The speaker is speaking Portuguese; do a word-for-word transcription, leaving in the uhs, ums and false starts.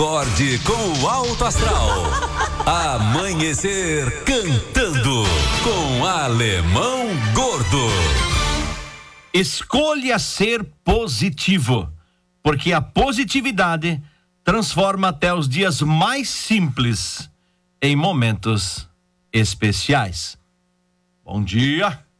Acorde com o Alto Astral. Amanhecer cantando com Alemão Gordo. Escolha ser positivo, porque a positividade transforma até os dias mais simples em momentos especiais. Bom dia.